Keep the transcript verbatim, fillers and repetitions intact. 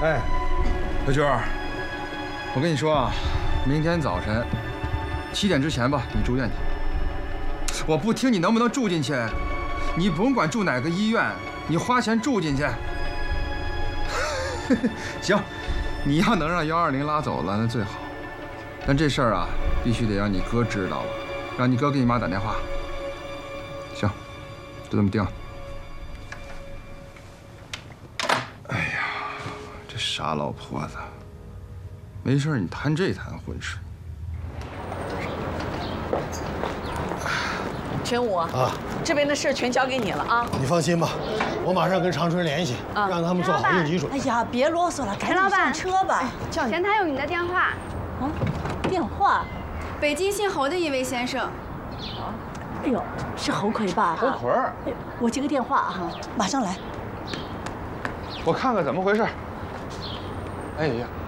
哎，小军儿，我跟你说啊，明天早晨七点之前吧，你住院去。我不听，你能不能住进去？你甭管住哪个医院，你花钱住进去。行，你要能让幺二零拉走了，那最好。但这事儿啊，必须得让你哥知道了，让你哥给你妈打电话。行，就这么定了。哎呀，这傻老婆子，没事你谈这谈婚事。 全武啊，这边的事全交给你了啊！ 你放心吧，我马上跟长春联系，啊、让他们做好应急准备。 哎呀，别啰嗦了，赶紧上车吧。哎、 叫你前台有你的电话。 啊，电话？ 北京姓侯的一位先生。 啊，哎呦，是侯魁吧？ 侯魁儿。 哎，我接个电话哈，马上来。 我看看怎么回事。哎呀。